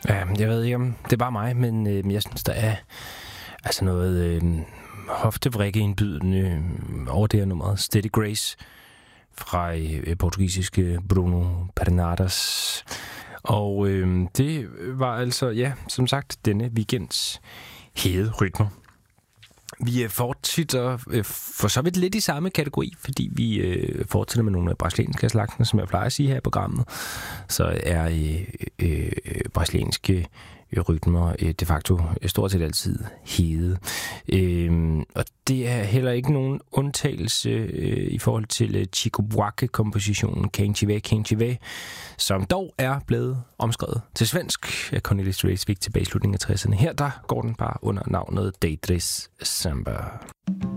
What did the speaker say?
Jeg ved ikke, om det er bare mig, men jeg synes, der er altså noget hoftevrikke-indbydende over det her nummer. Steady Grace fra portugisiske Bruno Bernardes. Og det var altså, ja, som sagt, denne weekends hede rytmer. Vi fortsætter for så vidt lidt i samme kategori, fordi vi fortsætter med nogle brasilianske slagsen, som jeg plejer at sige her i programmet. Så er brasilianske rytmer de facto stort set altid hede. Og det er heller ikke nogen undtagelse i forhold til Chico Buarque-kompositionen Quem Tiver, som dog er blevet omskrevet til svensk af Cornelis Vreeswijk tilbage i slutningen af 60'erne. Her der går den bare under navnet Daydreams Samba.